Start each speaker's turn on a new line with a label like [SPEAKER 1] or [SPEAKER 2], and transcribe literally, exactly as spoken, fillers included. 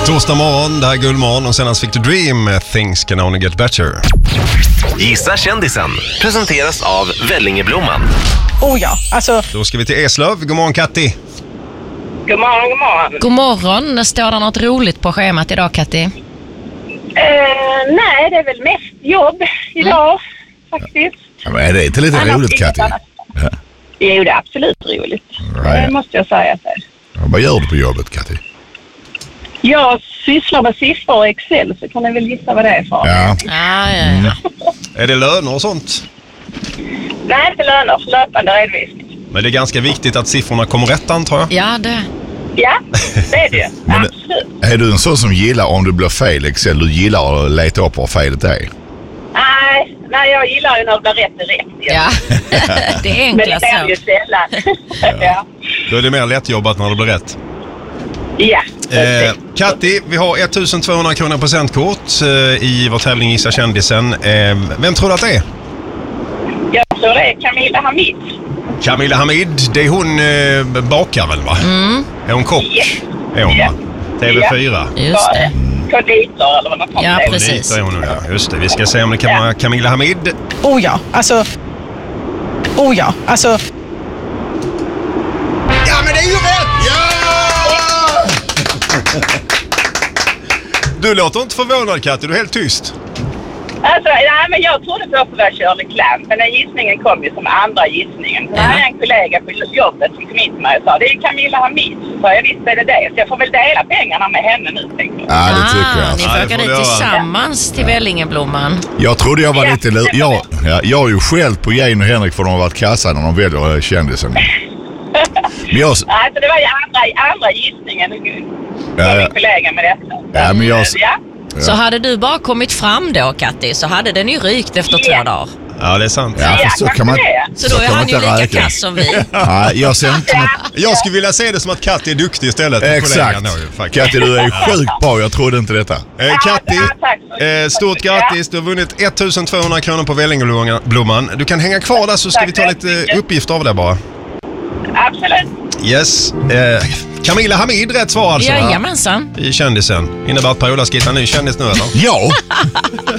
[SPEAKER 1] Torsdag morgon, det här är Guldmorgon och senast fick du Dream, Things Can Only Get Better.
[SPEAKER 2] Gissa kändisen presenteras av Vellingeblomman.
[SPEAKER 3] Oh ja, alltså...
[SPEAKER 1] Då ska vi till Eslöv. God morgon, Katti.
[SPEAKER 4] God morgon, god morgon.
[SPEAKER 5] God morgon. Står det något roligt på schemat idag, Katti?
[SPEAKER 4] Eh, nej, det är väl mest jobb idag, mm. faktiskt.
[SPEAKER 6] Ja, men är det inte lite
[SPEAKER 4] Annars
[SPEAKER 6] roligt, Katti?
[SPEAKER 4] Ja. Jo, det är absolut roligt.
[SPEAKER 6] Right.
[SPEAKER 4] Det måste jag säga.
[SPEAKER 6] Ja, vad gör du på jobbet, Katti?
[SPEAKER 4] Jag sysslar med siffror och Excel, så kan ni väl gissa vad det är för.
[SPEAKER 6] Ja.
[SPEAKER 5] Ja, ja, ja.
[SPEAKER 1] Är det löner och sånt?
[SPEAKER 4] Nej, inte löner. Löpande redovisning.
[SPEAKER 1] Men det är ganska viktigt att siffrorna kommer rätt, antar jag.
[SPEAKER 5] Ja, det...
[SPEAKER 4] Ja, det är det.
[SPEAKER 6] Men
[SPEAKER 4] absolut.
[SPEAKER 6] Är du en sån som gillar om det blir fel Excel? Du gillar att leta upp vad felet är?
[SPEAKER 4] Nej, nej, jag gillar ju när det blir rätt är rätt.
[SPEAKER 5] Ja, det är
[SPEAKER 4] Men
[SPEAKER 5] enklast
[SPEAKER 4] det är ju
[SPEAKER 5] så.
[SPEAKER 4] sällan. ja.
[SPEAKER 1] Då är det mer lättjobbat när det blir rätt.
[SPEAKER 4] Ja,
[SPEAKER 1] Eh, Katti, vi har ettusentvåhundra kronor presentkort eh, i vår tävling Gissa kändisen. Eh, vem tror du att det är?
[SPEAKER 4] Jag tror det är Camilla Hamid.
[SPEAKER 1] Camilla Hamid, det är hon eh, bakaren, va?
[SPEAKER 5] Mm,
[SPEAKER 1] Är hon kock?
[SPEAKER 4] Yeah.
[SPEAKER 1] Är hon,
[SPEAKER 4] Yeah.
[SPEAKER 1] va? T V fyra.
[SPEAKER 5] just det.
[SPEAKER 4] Konditor eller vad man
[SPEAKER 5] Ja,
[SPEAKER 4] det är.
[SPEAKER 5] precis.
[SPEAKER 1] Dit är hon nu, ja. Just det, vi ska se om det kan
[SPEAKER 4] Ja.
[SPEAKER 1] vara Camilla Hamid.
[SPEAKER 3] Oh ja, alltså... Oh ja, alltså...
[SPEAKER 1] Ja, men det är ju rätt! Ja! Du låter inte förvånad, Katti. Du är helt tyst.
[SPEAKER 4] Alltså, nej, men jag trodde först att det var Shirley Clamp, men den gissningen kom ju som andra gissningen. Så här är en kollega på jobbet som kom in till mig och sa, det är Camilla Hamid. Så jag visste är det det, så jag får väl dela pengarna med henne nu, tänkte jag.
[SPEAKER 6] Ja, det tycker
[SPEAKER 5] Ah,
[SPEAKER 6] jag.
[SPEAKER 5] ni
[SPEAKER 1] Ja,
[SPEAKER 5] får
[SPEAKER 1] det
[SPEAKER 5] åka
[SPEAKER 1] får
[SPEAKER 5] dit
[SPEAKER 1] vi göra.
[SPEAKER 5] tillsammans till Vellingeblomman.
[SPEAKER 6] Jag trodde jag var
[SPEAKER 4] Ja,
[SPEAKER 6] lite... lu-
[SPEAKER 4] det
[SPEAKER 6] Jag,
[SPEAKER 4] var
[SPEAKER 6] ja, jag har ju skällt på Jane och Henrik för de har varit kassa när de väljer kändisen. Men jag...
[SPEAKER 4] Alltså, det var ju andra, andra gissningen.
[SPEAKER 6] Ja,
[SPEAKER 4] Ja,
[SPEAKER 6] ja.
[SPEAKER 4] min kollega med detta.
[SPEAKER 6] Ja, men jag...
[SPEAKER 4] Ja.
[SPEAKER 5] Så hade du bara kommit fram då, Katti, så hade den ju rykt efter två
[SPEAKER 4] Ja.
[SPEAKER 5] dagar.
[SPEAKER 1] Ja, det är sant.
[SPEAKER 6] Ja, för så kan man...
[SPEAKER 5] Så då är
[SPEAKER 6] kan man
[SPEAKER 5] han ju
[SPEAKER 6] inte
[SPEAKER 5] lika
[SPEAKER 6] räkna.
[SPEAKER 5] kass som vi.
[SPEAKER 6] Ja, jag ser inte...
[SPEAKER 1] Jag skulle vilja se det som att Katti är duktig istället. för
[SPEAKER 6] Exakt.
[SPEAKER 1] kollegan då, ju, faktiskt.
[SPEAKER 6] Katti, du är sjukt bra. Jag trodde inte detta.
[SPEAKER 1] Eh, Katti, eh, stort grattis. Du har vunnit ettusentvåhundra kronor på Vellingeblomman. Du kan hänga kvar där så ska vi ta lite uppgifter av det bara.
[SPEAKER 4] Absolut.
[SPEAKER 1] Yes. Eh, Camilla Hamid, rätt svar alltså.
[SPEAKER 5] Jajamensan.
[SPEAKER 1] I kändisen. Innebär att Per-Ola ska hitta en ny kändis nu, eller?
[SPEAKER 6] Ja!